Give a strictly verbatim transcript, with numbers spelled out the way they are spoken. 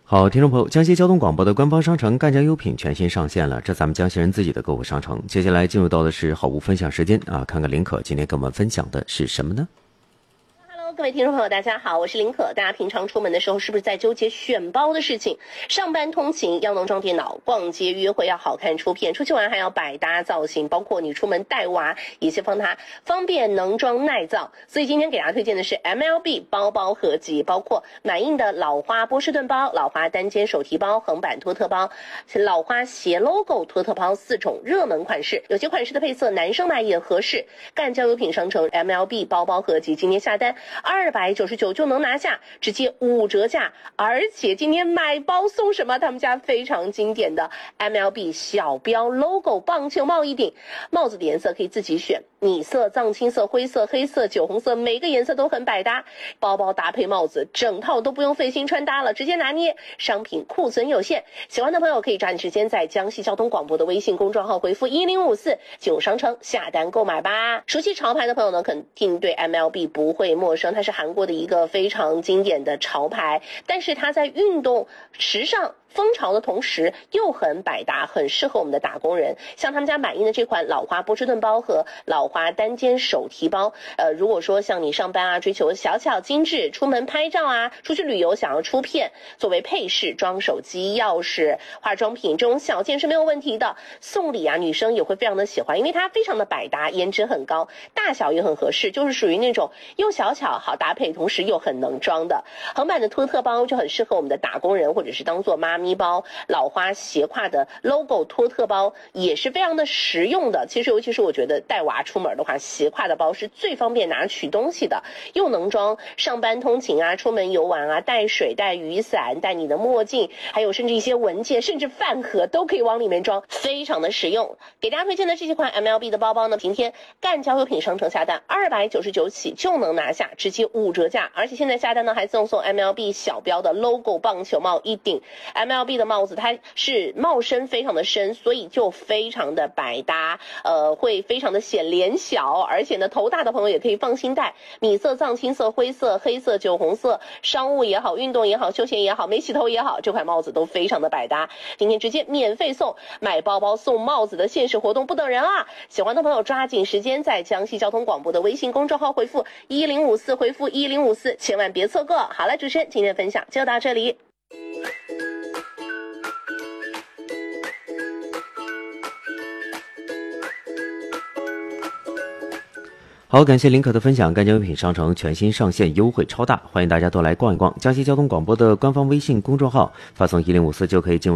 好，听众朋友，江西交通广播的官方商城赣江优品全新上线了，这咱们江西人自己的购物商城。接下来进入到的是好物分享时间啊，看看林可今天跟我们分享的是什么呢？ 各位听众朋友大家好，我是林可。大家平常出门的时候是不是在纠结选包的事情？上班通勤要能装电脑，逛街约会要好看出片，出去玩还要百搭造型，包括你出门带娃也是帮它方便能装耐造。所以今天给大家推荐的是 M L B 包包合集，包括满印的老花波士顿包、老花单肩手提包、横版托特包、老花斜 logo 托特包四种热门款式，有些款式的配色男生买也合适。赣江优品商城 M L B 包包合集今天下单二百九十九就能拿下，直接五折价，而且今天买包送什么？他们家非常经典的 M L B 小标 logo 棒球帽一顶，帽子的颜色可以自己选，米色、藏青色、灰色、黑色、酒红色，每个颜色都很百搭。包包搭配帽子，整套都不用费心穿搭了，直接拿捏。商品库存有限，喜欢的朋友可以抓紧时间在江西交通广播的微信公众号回复一零五四进入商城下单购买吧。熟悉潮牌的朋友呢，肯定对 M L B 不会陌生，它是韩国的一个非常经典的潮牌，但是它在运动时尚风潮的同时又很百搭，很适合我们的打工人。像他们家满印的这款老花波士顿包和老花单肩手提包，呃，如果说像你上班啊，追求小巧精致，出门拍照啊，出去旅游想要出片，作为配饰装手机、钥匙、化妆品这种小件是没有问题的。送礼啊，女生也会非常的喜欢，因为它非常的百搭，颜值很高，大小也很合适，就是属于那种又小巧好搭配，同时又很能装的。横版的托特包就很适合我们的打工人，或者是当做妈咪包。老花斜挎的 logo 托特包也是非常的实用的。其实尤其是我觉得带娃出门的话，斜挎的包是最方便拿取东西的，又能装上班通勤啊，出门游玩啊，带水带雨伞带你的墨镜，还有甚至一些文件甚至饭盒都可以往里面装，非常的实用。给大家推荐的这几款 M L B 的包包呢，今天赣江优品商城下单二百九十九起就能拿下，直接五折价，而且现在下单呢还赠送 M L B 小标的 logo 棒球帽一顶。 M L B 的帽子它是帽身非常的深，所以就非常的百搭，呃，会非常的显脸小，而且呢头大的朋友也可以放心戴。米色、藏青色、灰色、黑色、酒红色，商务也好，运动也好，休闲也好，没洗头也好，这款帽子都非常的百搭。今天直接免费送，买包包送帽子的限时活动不等人啊！喜欢的朋友抓紧时间在江西交通广播的微信公众号回复一零五四，回复一零五四，千万别错过。好了，主持人今天的分享就到这里。 好，感谢林可的分享。赣江优品商城全新上线，优惠超大，欢迎大家多来逛一逛。江西交通广播的官方微信公众号发送一零五四就可以进入